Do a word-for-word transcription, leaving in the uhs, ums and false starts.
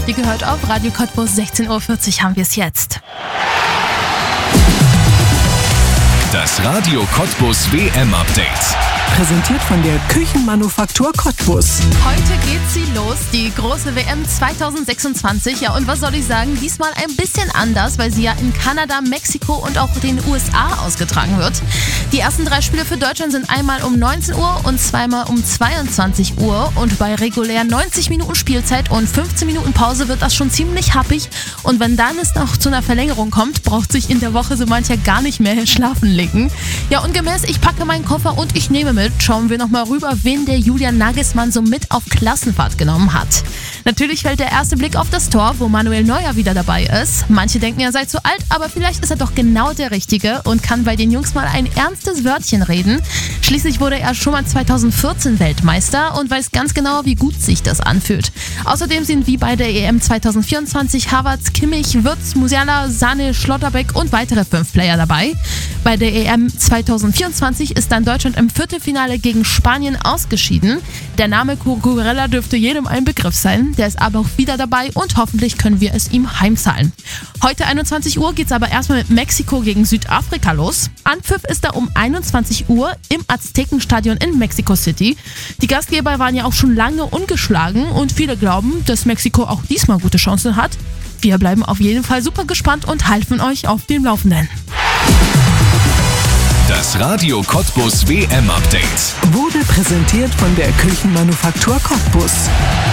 habt ihr gehört auf Radio Cottbus. sechzehn Uhr vierzig haben wir es jetzt. Das Radio Cottbus W M-Update. Präsentiert von der Küchenmanufaktur Cottbus. Heute geht sie los, die große W M zwanzig sechsundzwanzig. Ja, und was soll ich sagen? Diesmal ein bisschen anders, weil sie ja in Kanada, Mexiko und auch den U S A ausgetragen wird. Die ersten drei Spiele für Deutschland sind einmal um neunzehn Uhr und zweimal um zweiundzwanzig Uhr. Und bei regulär neunzig Minuten Spielzeit und fünfzehn Minuten Pause wird das schon ziemlich happig. Und wenn dann es noch zu einer Verlängerung kommt, braucht sich in der Woche so mancher gar nicht mehr schlafen legen. Ja, und gemäß, ich packe meinen Koffer und ich nehme mit, schauen wir nochmal rüber, wen der Julian Nagelsmann so mit auf Klassenfahrt genommen hat. Natürlich fällt der erste Blick auf das Tor, wo Manuel Neuer wieder dabei ist. Manche denken, er sei zu alt, aber vielleicht ist er doch genau der Richtige und kann bei den Jungs mal ein ernstes Wörtchen reden. Schließlich wurde er schon mal zweitausendvierzehn Weltmeister und weiß ganz genau, wie gut sich das anfühlt. Außerdem sind wie bei der E M zwanzig vierundzwanzig Havertz, Kimmich, Wirtz, Musiala, Sané, Schlotterbeck und weitere fünf Player dabei. Bei der E M zwanzig vierundzwanzig ist dann Deutschland im Viertelfinale gegen Spanien ausgeschieden. Der Name Cucurella dürfte jedem ein Begriff sein. Der ist aber auch wieder dabei und hoffentlich können wir es ihm heimzahlen. Heute einundzwanzig Uhr geht es aber erstmal mit Mexiko gegen Südafrika los. Anpfiff ist da um einundzwanzig Uhr im Aztekenstadion in Mexico City. Die Gastgeber waren ja auch schon lange ungeschlagen und viele glauben, dass Mexiko auch diesmal gute Chancen hat. Wir bleiben auf jeden Fall super gespannt und halten euch auf dem Laufenden. Das Radio Cottbus W M-Update Wurde präsentiert von der Küchenmanufaktur Cottbus.